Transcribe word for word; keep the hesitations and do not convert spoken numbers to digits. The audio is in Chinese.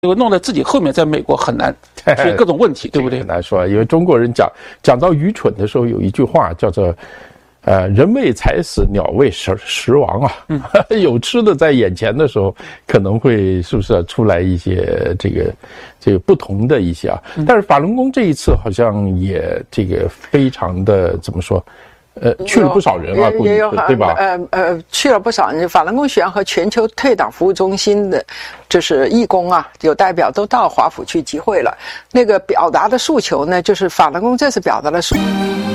结果弄得自己后面在美国很难，所以各种问题，对不对？ 很难说，因为中国人讲讲到愚蠢的时候，有一句话叫做。呃，人为财死，鸟为食食亡啊！嗯、有吃的在眼前的时候，可能会是不是出来一些这个这个不同的一些啊？嗯、但是法轮功这一次好像也这个非常的怎么说？呃，去了不少人啊， 也有对吧？ 呃呃，去了不少人。法轮功学院和全球退党服务中心的，就是义工啊，有代表都到华府去集会了。那个表达的诉求呢，就是法轮功这次表达的诉。